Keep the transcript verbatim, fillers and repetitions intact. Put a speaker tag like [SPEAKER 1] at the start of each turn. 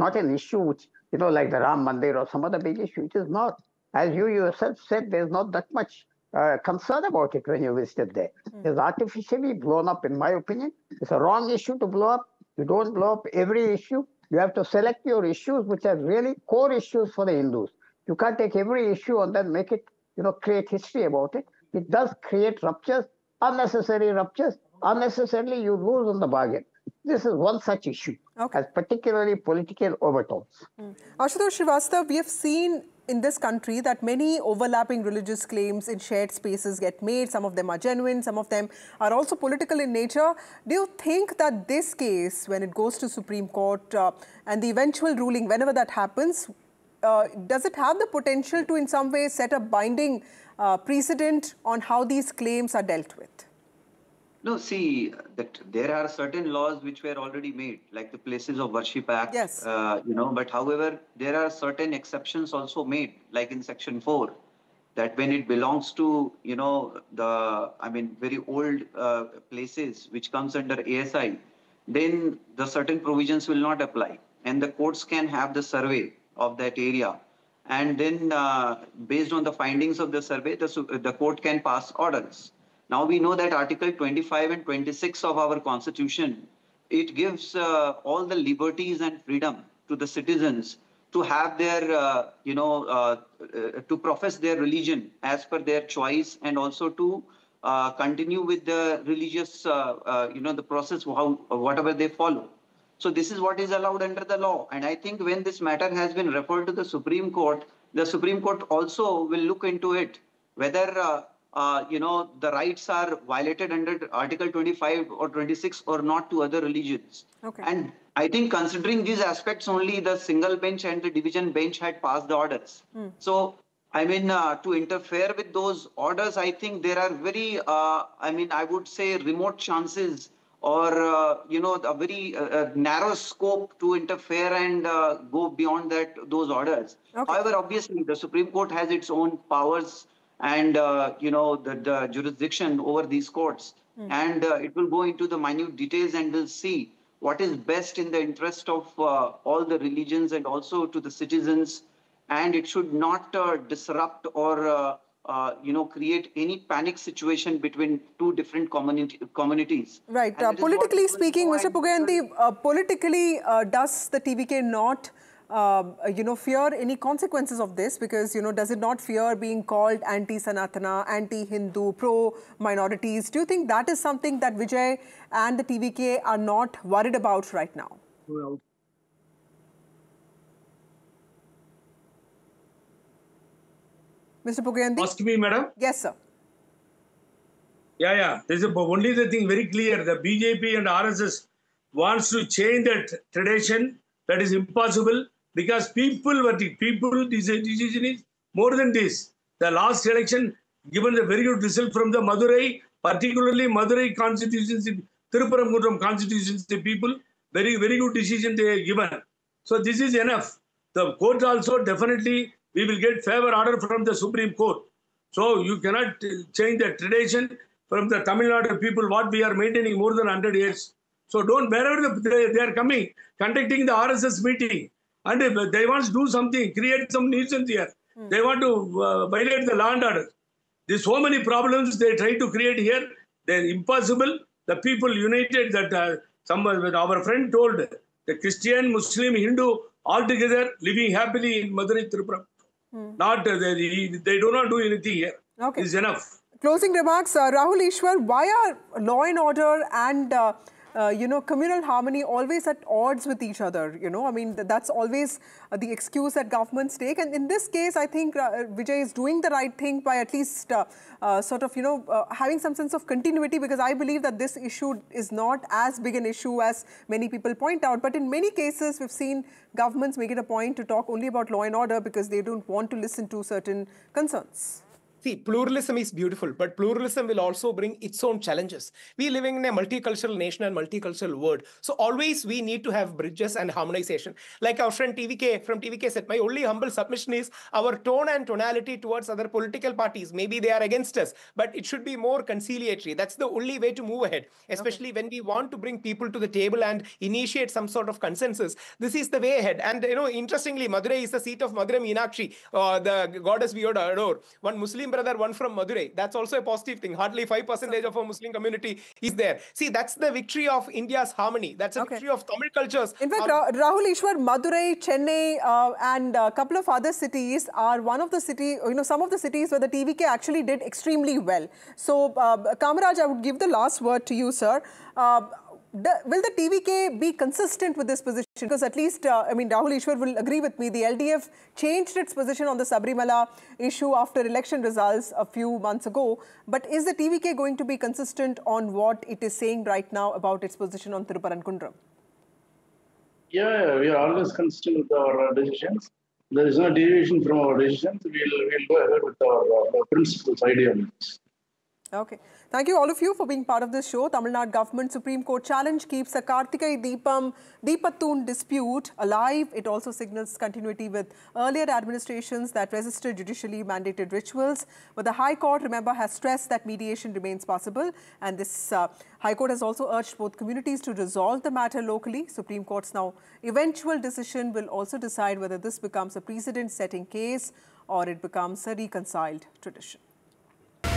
[SPEAKER 1] not an issue which, you know, like the Ram Mandir or some other big issue. It is not. As you yourself said, there's not that much uh, concern about it when you visited there. Mm. It's artificially blown up, in my opinion. It's a wrong issue to blow up. You don't blow up every issue. You have to select your issues which are really core issues for the Hindus. You can't take every issue and then make it, you know, create history about it. It does create ruptures, unnecessary ruptures. Unnecessarily, you lose on the bargain. This is one such issue, okay, as particularly political overtones.
[SPEAKER 2] Mm. Ashutosh Srivastava, we have seen in this country that many overlapping religious claims in shared spaces get made. Some of them are genuine, some of them are also political in nature. Do you think that this case, when it goes to Supreme Court uh, and the eventual ruling, whenever that happens, uh, does it have the potential to in some way set a binding uh, precedent on how these claims are dealt with?
[SPEAKER 3] No, see, that there are certain laws which were already made, like the Places of Worship Act,
[SPEAKER 2] yes.
[SPEAKER 3] uh, you know, but however, there are certain exceptions also made, like in Section four, that when it belongs to, you know, the, I mean, very old uh, places which comes under A S I, then the certain provisions will not apply. And the courts can have the survey of that area. And then uh, based on the findings of the survey, the, the court can pass orders. Now we know that Article twenty-five and twenty-six of our Constitution, it gives uh, all the liberties and freedom to the citizens to have their, uh, you know, uh, uh, to profess their religion as per their choice, and also to uh, continue with the religious, uh, uh, you know, the process, how, whatever they follow. So this is what is allowed under the law. And I think when this matter has been referred to the Supreme Court, the Supreme Court also will look into it, whether uh, Uh, you know, the rights are violated under Article twenty-five or twenty-six or not to other religions.
[SPEAKER 2] Okay.
[SPEAKER 3] And I think considering these aspects only, the single bench and the division bench had passed the orders. Mm. So, I mean, uh, to interfere with those orders, I think there are very, uh, I mean, I would say remote chances or, uh, you know, a very uh, narrow scope to interfere and uh, go beyond that, those orders. Okay. However, obviously, the Supreme Court has its own powers and, uh, you know, the, the jurisdiction over these courts. Mm. And uh, it will go into the minute details and will see what is best in the interest of uh, all the religions and also to the citizens. And it should not uh, disrupt or, uh, uh, you know, create any panic situation between two different community, communities.
[SPEAKER 2] Right. Uh, politically speaking, Mister Pugayanthi, uh, politically, uh, does the T V K not Uh, you know, fear any consequences of this? Because, you know, does it not fear being called anti-Sanatana, anti-Hindu, pro-minorities? Do you think that is something that Vijay and the T V K are not worried about right now? Well, Mister Pugayanthi?
[SPEAKER 4] Ask me, madam?
[SPEAKER 2] Yes, sir.
[SPEAKER 4] Yeah, yeah. There's a, only the thing very clear. The B J P and R S S wants to change that tradition. That is impossible. Because people were the people, this decision is more than this. The last election, given the very good result from the Madurai, particularly Madurai constituency, Thiruparamkuntram constituency people, very, very good decision they have given. So this is enough. The court also definitely, we will get favor order from the Supreme Court. So you cannot change the tradition from the Tamil Nadu people, what we are maintaining more than one hundred years. So don't, wherever the, they, they are coming, conducting the R S S meeting, and they want to do something, create some nuisance here. Hmm. They want to uh, violate the law and order. There's so many problems they try to create here. They're impossible. The people united that uh, some, our friend told, the Christian, Muslim, Hindu, all together living happily in Madurai, Tripura. Hmm. Not, uh, they, they do not do anything here. Okay. It's enough.
[SPEAKER 2] Closing remarks, uh, Rahul Ishwar, why are law and order and uh, Uh, you know, communal harmony always at odds with each other? You know, I mean, th that's always uh, the excuse that governments take. And in this case, I think uh, Vijay is doing the right thing by at least uh, uh, sort of, you know, uh, having some sense of continuity, because I believe that this issue is not as big an issue as many people point out. But in many cases, we've seen governments make it a point to talk only about law and order because they don't want to listen to certain concerns.
[SPEAKER 5] See, pluralism is beautiful, but pluralism will also bring its own challenges. We are living in a multicultural nation and multicultural world. So always we need to have bridges and harmonization. Like our friend T V K from T V K said, my only humble submission is our tone and tonality towards other political parties. Maybe they are against us, but it should be more conciliatory. That's the only way to move ahead, especially okay. when we want to bring people to the table and initiate some sort of consensus. This is the way ahead. And, you know, interestingly, Madurai is the seat of Madurai Meenakshi, uh, the goddess we adore. One Muslim brother, one from Madurai. That's also a positive thing. Hardly five percent of our Muslim community is there. See, that's the victory of India's harmony. That's a okay. victory of Tamil cultures.
[SPEAKER 2] In fact, um, Rahul Ishwar, Madurai, Chennai, uh, and a couple of other cities are one of the city, you know, some of the cities where the T V K actually did extremely well. So, uh, Kamaraj, I would give the last word to you, sir. Uh, The, will the T V K be consistent with this position? Because at least, uh, I mean, Rahul Ishwar will agree with me. The L D F changed its position on the Sabarimala issue after election results a few months ago. But is the T V K going to be consistent on what it is saying right now about its position on Thiruparangundram?
[SPEAKER 6] Yeah, yeah, we are always consistent with our uh, decisions. There is no deviation from our decisions. We'll, we'll go ahead with our uh, principles, ideologies.
[SPEAKER 2] Okay. Thank you all of you for being part of this show. Tamil Nadu government Supreme Court challenge keeps a Kartikai Deepam Deepathun dispute alive. It also signals continuity with earlier administrations that resisted judicially mandated rituals. But the High Court, remember, has stressed that mediation remains possible. And this uh, High Court has also urged both communities to resolve the matter locally. Supreme Court's now eventual decision will also decide whether this becomes a precedent-setting case or it becomes a reconciled tradition.